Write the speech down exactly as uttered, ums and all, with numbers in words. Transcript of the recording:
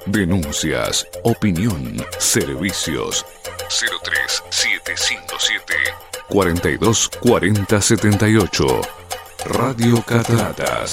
Denuncias, opinión, servicios. cero tres siete cinco siete cuatro dos cuatro cero siete ocho. Radio Cataratas.